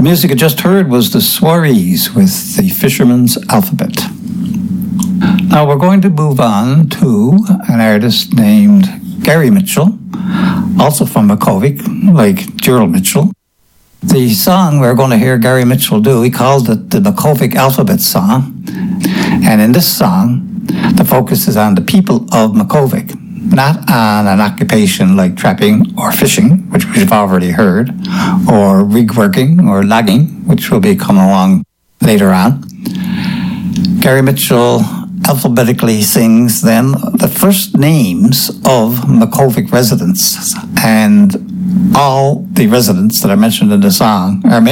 music you just heard was the Soirees with the Fisherman's Alphabet. Now we're going to move on to an artist named Gary Mitchell, also from Maccovic, like Gerald Mitchell. The song we're going to hear Gary Mitchell do, he called it the Maccovic Alphabet Song. And in this song, the focus is on the people of Maccovic, not on an occupation like trapping or fishing, which we've already heard, or rig working or logging, which will be coming along later on. Gary Mitchell alphabetically sings then the first names of Maccovic residents, and all the residents that are mentioned in the song are made